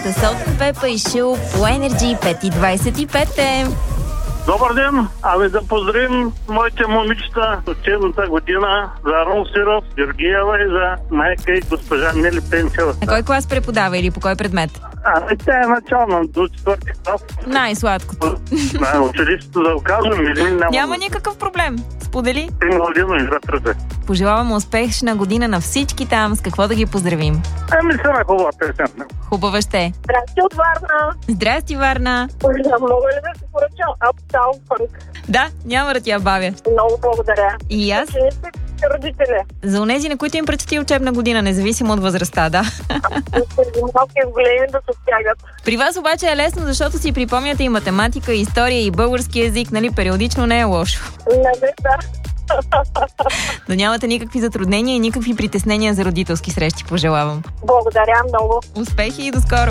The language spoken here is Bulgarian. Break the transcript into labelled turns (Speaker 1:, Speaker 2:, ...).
Speaker 1: Солт, Пепа и Шу по Energy 5:25 е.
Speaker 2: Добър ден! Да поздравим моите момичета от учебната година за Рон Сиров, Георгиева и за майка и госпожа Нели Пенчева.
Speaker 1: На кой клас преподава или по кой предмет?
Speaker 2: Тя е начална до 4-ти клас.
Speaker 1: Най-сладкото.
Speaker 2: Училището да окажем или
Speaker 1: няма никакъв проблем. Сподели.
Speaker 2: 3 година игра тръде.
Speaker 1: Пожелавам успешна година на всички там. С какво да ги поздравим?
Speaker 2: Се на хубава песен.
Speaker 1: Хубава ще.
Speaker 3: Здрасти от Варна.
Speaker 1: Здрасти, Варна.
Speaker 3: Мога ли да се поръчам Uptown Funk?
Speaker 1: Да, няма да ти я бавя.
Speaker 3: Много благодаря.
Speaker 1: И аз.
Speaker 3: Учениците родители.
Speaker 1: За онези, на които им предстои учебна година, независимо от възрастта, да.
Speaker 3: Малки и големи да се стягат.
Speaker 1: При вас обаче е лесно, защото си припомняте и математика, и история, и български език, нали? Периодично не е лошо.
Speaker 3: Да.
Speaker 1: Да нямате никакви затруднения и никакви притеснения за родителски срещи, пожелавам.
Speaker 3: Благодаря много.
Speaker 1: Успехи и до скоро!